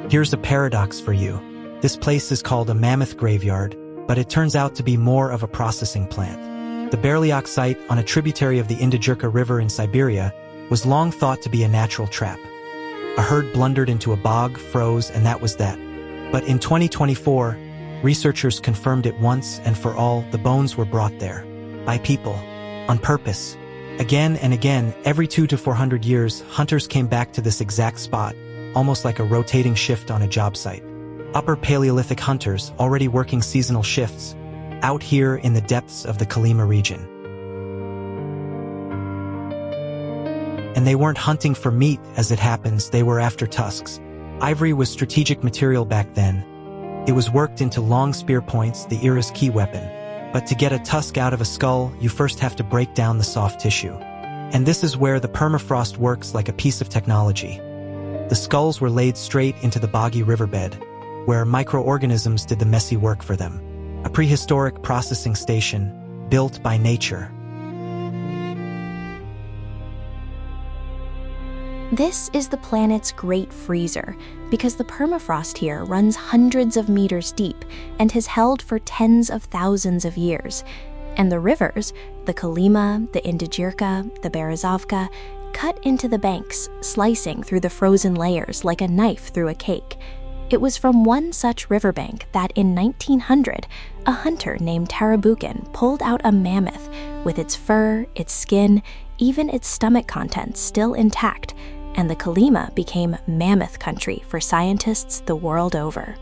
Here's a paradox for you. This place is called a mammoth graveyard, but it turns out to be more of a processing plant. The Berliak site, on a tributary of the Indigirka River in Siberia, was long thought to be a natural trap. A herd blundered into a bog, froze, and that was that. But in 2024, researchers confirmed it once and for all. The bones were brought there. By people. On purpose. Again and again, every 200 to 400 years, hunters came back to this exact spot, almost like a rotating shift on a job site. Upper Paleolithic hunters, already working seasonal shifts, out here in the depths of the Kolyma region. And they weren't hunting for meat, as it happens, they were after tusks. Ivory was strategic material back then. It was worked into long spear points, the era's key weapon. But to get a tusk out of a skull, you first have to break down the soft tissue. And this is where the permafrost works like a piece of technology. The skulls were laid straight into the boggy riverbed, where microorganisms did the messy work for them. A prehistoric processing station, built by nature. This is the planet's Great Freezer, because the permafrost here runs hundreds of meters deep and has held for tens of thousands of years. And the rivers, the Kolyma, the Indigirka, the Berezovka, cut into the banks, slicing through the frozen layers like a knife through a cake. It was from one such riverbank that in 1900, a hunter named Tarabukin pulled out a mammoth with its fur, its skin, even its stomach contents still intact, and the Kolyma became mammoth country for scientists the world over.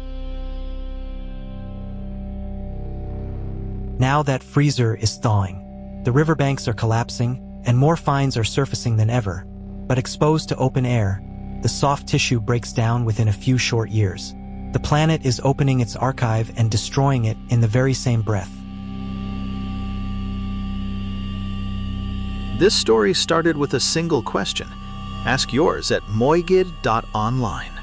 Now that freezer is thawing. The riverbanks are collapsing, and more finds are surfacing than ever. But exposed to open air, the soft tissue breaks down within a few short years. The planet is opening its archive and destroying it in the very same breath. This story started with a single question. Ask yours at moigid.online.